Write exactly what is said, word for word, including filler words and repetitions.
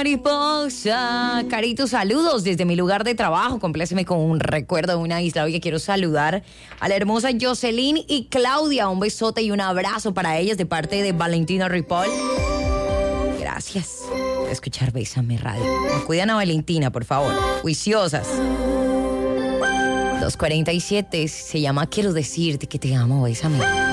mariposa. Carito, saludos desde mi lugar de trabajo. Compléceme con un recuerdo de una isla. Oye, quiero saludar a la hermosa Jocelyn y Claudia. Un besote y un abrazo para ellas de parte de Valentina Ripoll. Gracias por escuchar Bésame Radio. Cuidan a Valentina, por favor. Juiciosas. dos cuarenta y siete, se llama Quiero decirte que te amo, bésame.